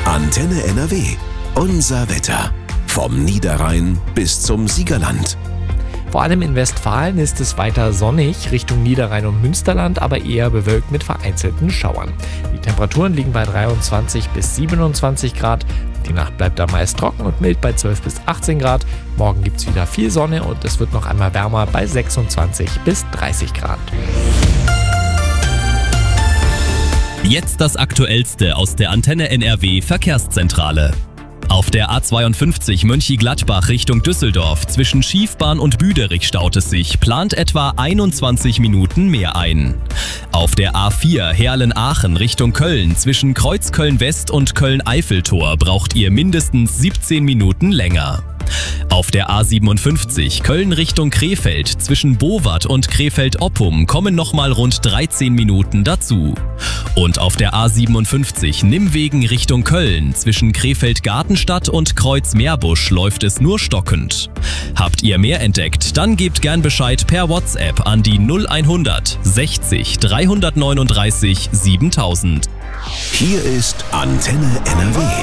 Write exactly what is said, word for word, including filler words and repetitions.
Antenne N R W. Unser Wetter. Vom Niederrhein bis zum Siegerland. Vor allem in Westfalen ist es weiter sonnig, Richtung Niederrhein und Münsterland, aber eher bewölkt mit vereinzelten Schauern. Die Temperaturen liegen bei dreiundzwanzig bis siebenundzwanzig Grad. Die Nacht bleibt dann meist trocken und mild bei zwölf bis achtzehn Grad. Morgen gibt es wieder viel Sonne und es wird noch einmal wärmer bei sechsundzwanzig bis dreißig Grad. Jetzt das Aktuellste aus der Antenne N R W Verkehrszentrale. Auf der A zweiundfünfzig Mönchengladbach Richtung Düsseldorf zwischen Schiefbahn und Büderich staut es sich, plant etwa einundzwanzig Minuten mehr ein. Auf der A vier Heerlen-Aachen Richtung Köln zwischen Kreuzköln-West und Köln-Eiffeltor braucht ihr mindestens siebzehn Minuten länger. Auf der A siebenundfünfzig Köln Richtung Krefeld zwischen Bowat und Krefeld-Oppum kommen nochmal rund dreizehn Minuten dazu. Und auf der A siebenundfünfzig Nimwegen Richtung Köln zwischen Krefeld-Gartenstadt und Kreuz-Meerbusch läuft es nur stockend. Habt ihr mehr entdeckt, dann gebt gern Bescheid per WhatsApp an die null hundert sechzig dreihundertneununddreißig siebentausend. Hier ist Antenne N R W.